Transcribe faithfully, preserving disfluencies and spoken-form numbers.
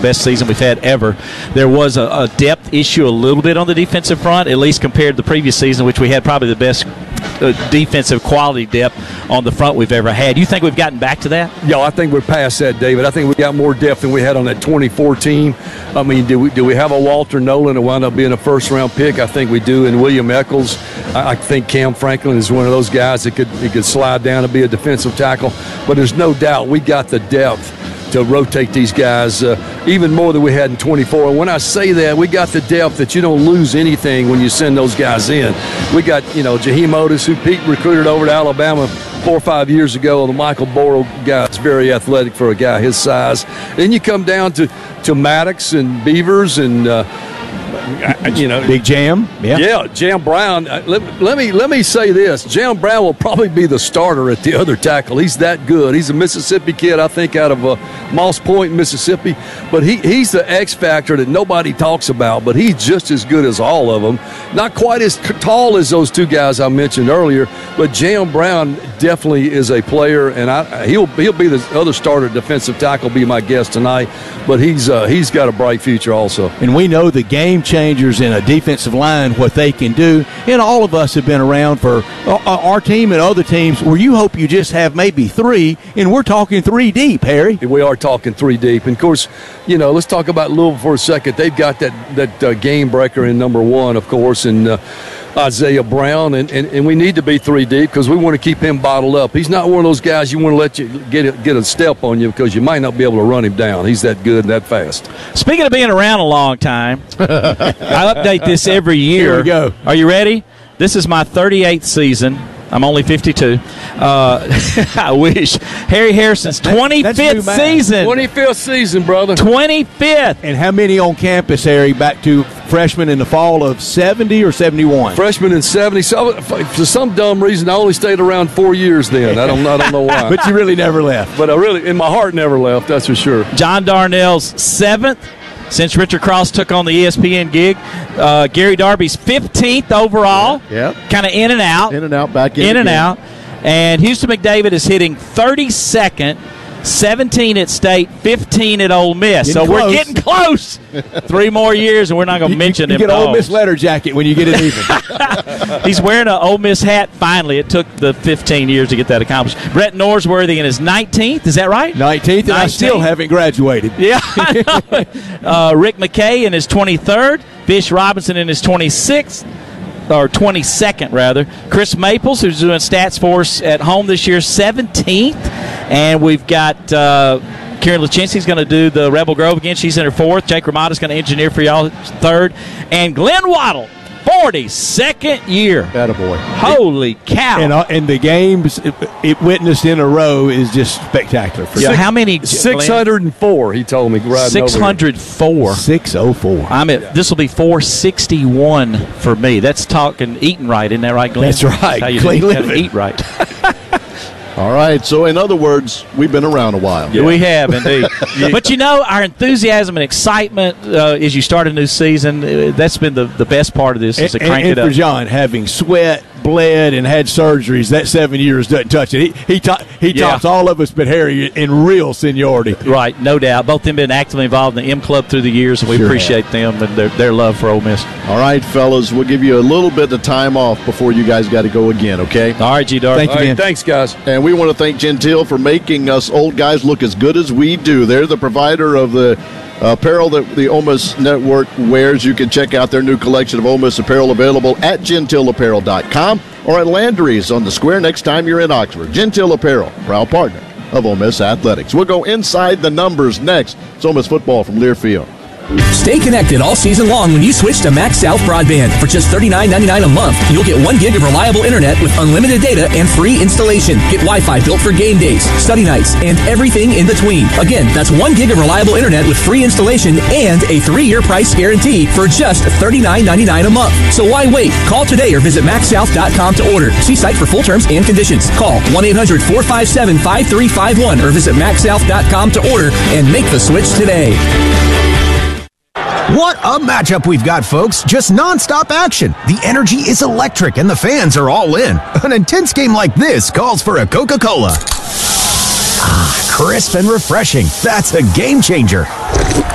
best season we've had ever. There was a, a depth issue a little bit on the defensive front, at least compared to the previous season, which we had probably the best uh, defensive quality depth on the front we've ever had. You think we've gotten back to that? Yeah, I think we're past that, David. I think we got more depth than we had on that twenty-four team. I mean, do we do we have a Walter Nolan that wound up being a first-round pick? I think we do. And William Eccles, I, I think Cam Franklin is one of those guys that could he could slide down and be a defensive tackle. But there's no doubt we got the depth to rotate these guys uh, even more than we had in twenty-four. And when I say that, we got the depth that you don't lose anything when you send those guys in. We got, you know, Jaheim Otis, who Pete recruited over to Alabama four or five years ago. The Michael Borrow guy is very athletic for a guy his size. Then you come down to, to Maddox and Beavers and uh, you know, Big Jam, yeah, yeah, Jam Brown. Uh, let, let me let me say this: Jam Brown will probably be the starter at the other tackle. He's that good. He's a Mississippi kid, I think, out of uh, Moss Point, Mississippi. But he he's the X factor that nobody talks about. But he's just as good as all of them. Not quite as tall as those two guys I mentioned earlier, but Jam Brown definitely is a player, and I, he'll he'll be the other starter defensive tackle. Be my guest tonight. But he's uh, he's got a bright future also. And we know the game changers in a defensive line, what they can do. And all of us have been around for uh, our team and other teams where you hope you just have maybe three, and we're talking three deep, Harry. We are talking three deep. And, of course, you know, let's talk about Louisville for a second. They've got that, that uh, game breaker in number one, of course, and uh, Isaiah Brown, and, and, and we need to be three deep because we want to keep him bottled up. He's not one of those guys you want to let you get a, get a step on you because you might not be able to run him down. He's that good and that fast. Speaking of being around a long time, I update this every year. Here we go. Are you ready? This is my thirty-eighth season. I'm only fifty-two. Uh, I wish. Harry Harrison's twenty-fifth season. twenty-fifth season, brother. twenty-fifth. And how many on campus, Harry, back to freshman in the fall of seventy or seventy-one? Freshman in seventy. So, for some dumb reason, I only stayed around four years then. I don't, I don't know why. But you really never left. But I really, in my heart, never left, that's for sure. John Darnell's seventh since Richard Cross took on the E S P N gig. Uh, Gary Darby's fifteenth overall. Yeah. Kind of in and out. In and out, back in. In and out. And Houston McDavid is hitting thirty-second, seventeen at State, fifteen at Ole Miss. Getting so close. We're getting close. Three more years, and we're not going to mention you, him. You get Ole Miss letter jacket when you get it even. He's wearing an Ole Miss hat finally. It took the fifteen years to get that accomplished. Brett Norsworthy in his nineteenth. Is that right? nineteenth, and I still haven't graduated. Yeah. uh, Rick McKay in his twenty-third. Fish Robinson in his twenty-sixth. Or twenty-second, rather. Chris Maples, who's doing stats for us at home this year, seventeenth. And we've got uh, Karen Lachinski's going to do the Rebel Grove again. She's in her fourth. Jake Ramada's going to engineer for y'all third. And Glenn Waddle, forty-second year. Attaboy. Holy cow. And, uh, and the games it, it witnessed in a row is just spectacular. For yeah, six, how many? six hundred four, he told me. six hundred four. six oh four. I'm at, this will be four sixty-one for me. That's talking eating right, isn't that right, Glenn? That's right. That's how you Clean do, you gotta living. eat right. All right. So, in other words, we've been around a while. Yeah. We have, indeed. But, you know, our enthusiasm and excitement uh, as you start a new season, uh, that's been the, the best part of this is to and, crank and it up. for John, having sweat, bled, and had surgeries, that seven years doesn't touch it. He he, to, he Yeah. tops all of us but Harry in real seniority. Right, no doubt. Both of them been actively involved in the M Club through the years, and we Sure appreciate them and their, their love for Ole Miss. All right, fellas, we'll give you a little bit of time off before you guys got to go again, okay? All right, G-Dar. Thank you, All right, man. thanks, guys. And we want to thank Gentile for making us old guys look as good as we do. They're the provider of the apparel that the Ole Miss Network wears. You can check out their new collection of Ole Miss apparel available at gentile apparel dot com or at Landry's on the square next time you're in Oxford. Gentile Apparel, proud partner of Ole Miss Athletics. We'll go inside the numbers next. It's Ole Miss football from Learfield. Stay connected all season long when you switch to Max South Broadband. For just thirty-nine ninety-nine a month, you'll get one gig of reliable internet with unlimited data and free installation. Get Wi-Fi built for game days, study nights, and everything in between. Again, that's one gig of reliable internet with free installation and a three-year price guarantee for just thirty-nine ninety-nine a month. So why wait? Call today or visit max south dot com to order. See site for full terms and conditions. Call one eight hundred four five seven five three five one or visit max south dot com to order and make the switch today. What a matchup we've got, folks. Just nonstop action. The energy is electric and the fans are all in. An intense game like this calls for a Coca-Cola. Ah, crisp and refreshing. That's a game changer.